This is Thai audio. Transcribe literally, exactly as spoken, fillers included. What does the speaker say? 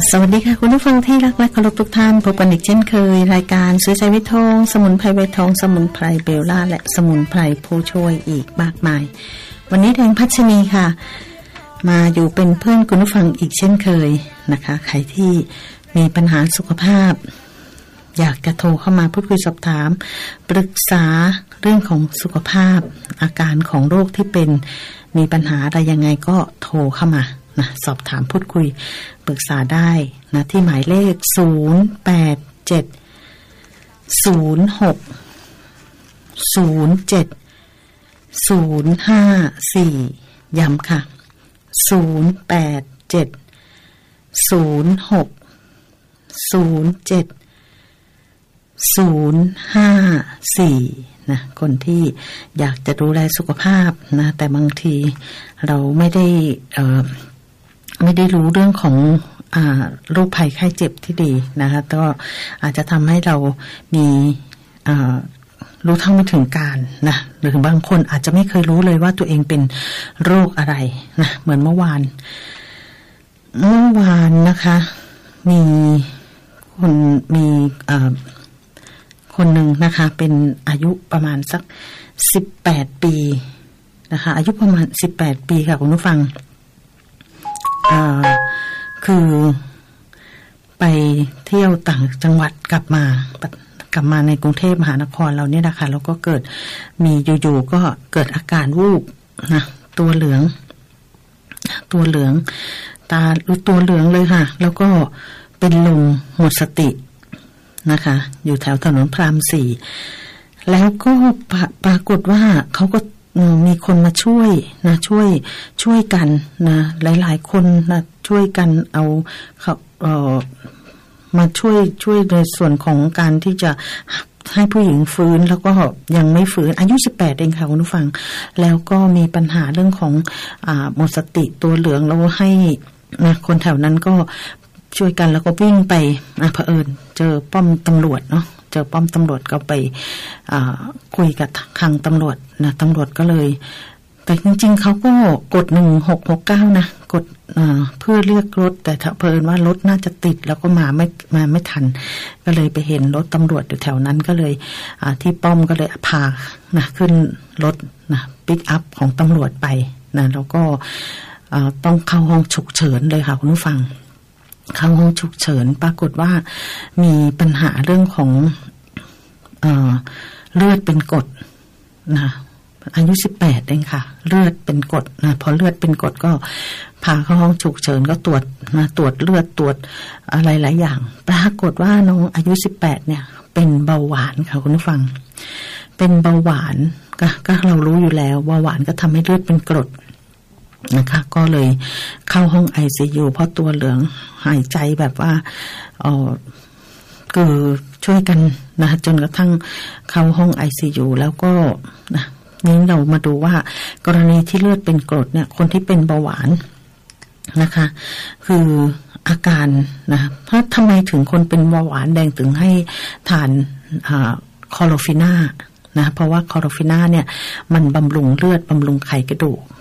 สวัสดีค่ะคุณผู้ฟังที่รักและเคารพทุกท่านพบกันอีกเช่นเคยรายการซื้อใจวิทองสมุนไพรวิทองสมุนไพรเบลล่าและสมุนไพรผู้ช่วยอีกมากมายวันนี้แดงพัชนีค่ะมาอยู่เป็นเพื่อนคุณผู้ฟังอีกเช่นเคยนะคะใครที่มีปัญหาสุขภาพอยากจะโทรเข้ามาพูดคุยสอบถามปรึกษาเรื่องของสุขภาพอาการของโรคที่เป็นมีปัญหาอะไรยังไงก็โทรเข้ามานะสอบถามพูดคุยปรึกษาได้นะที่หมายเลขศูนย์ แปด เจ็ด ศูนย์ หก ศูนย์ เจ็ด ศูนย์ ห้า สี่ย้ำค่ะศูนย์ แปด เจ็ด ศูนย์ หก ศูนย์ เจ็ด ศูนย์ ห้า สี่นะคนที่อยากจะดูแลสุขภาพนะแต่บางทีเราไม่ได้เอ่อไม่ได้รู้เรื่องของอ่าโรคภัยไข้เจ็บที่ดีนะคะก็อาจจะทำให้เรามีอ่ารู้เท่าไม่ถึงการนะหรือบางคนอาจจะไม่เคยรู้เลยว่าตัวเองเป็นโรคอะไรนะเหมือนเมื่อวานเมื่อวานนะคะมีคนมีอ่าคนหนึ่งนะคะเป็นอายุประมาณสักสิบแปดปีนะคะอายุประมาณสิบแปดปีค่ะคุณผู้ฟังอ่าคือไปเที่ยวต่างจังหวัดกลับมากลับมาในกรุงเทพมหานครเราเนี่ยนะคะแล้วก็เกิดมีอยู่ๆก็เกิดอาการวูบนะตัวเหลืองตัวเหลืองตาตัวเหลืองเลยค่ะแล้วก็เป็นลมหมดสตินะคะอยู่แถวถนนพระรามสี่แล้วก็ปรากฏว่าเขาก็มีคนมาช่วยนะช่วยช่วยกันนะหลายๆคนนะช่วยกันเอาเขาเอ่อมาช่วยช่วยในส่วนของการที่จะให้ผู้หญิงฟื้นแล้วก็ยังไม่ฟื้นอายุสิบแปดเองค่ะคุณผู้ฟังแล้วก็มีปัญหาเรื่องของอ่าหมดสติตัวเหลืองแล้วให้นะคนแถวนั้นก็ช่วยกันแล้วก็วิ่งไปอ่ะเผอิญเจอป้อมตำรวจเนาะเจอป้อมตำรวจก็ไปอ่าคุยกับทางตำรวจนะตำรวจก็เลยแต่จริงๆเขาก็กดหนึ่งหกหกเก้านะกดอ่าเพื่อเรียกรถแต่เผอิญว่ารถน่าจะติดแล้วก็มาไม่มาไม่ทันก็เลยไปเห็นรถตำรวจอยู่แถวนั้นก็เลยอ่าที่ป้อมก็เลยพานะขึ้นรถนะปิกอัพของตำรวจไปนะแล้วก็อ่าต้องเข้าห้องฉุกเฉินเลยค่ะคุณผู้ฟังเข้าห้องฉุกเฉินปรากฏว่ามีปัญหาเรื่องของเอ่อเลือดเป็นกรดนะอายุสิบแปดเองค่ะเลือดเป็นกรดนะพอเลือดเป็นกรดก็พาเข้าห้องฉุกเฉินก็ตรวจนะตรวจเลือดตรวจอะไรหลายอย่างปรากฏว่าน้องอายุสิบแปดเนี่ยเป็นเบาหวานค่ะคุณผู้ฟังเป็นเบาหวานก็ก็เรารู้อยู่แล้วเบาหวานก็ทำให้เลือดเป็นกรดนะคะก็เลยเข้าห้อง ไอ ซี ยู เพราะตัวเหลืองหายใจแบบว่าเอ่อคือช่วยกันนะจนกระทั่งเข้าห้อง ไอ ซี ยู แล้วก็นะนี่เรามาดูว่ากรณีที่เลือดเป็นกรดเนี่ยคนที่เป็นเบาหวานนะคะคืออาการนะเพราะทำไมถึงคนเป็นเบาหวานแดงถึงให้ทานอ่าคอโรฟิน่านะเพราะว่าคอโรฟิน่าเนี่ยมันบำรุงเลือดบำรุงไขกระดูก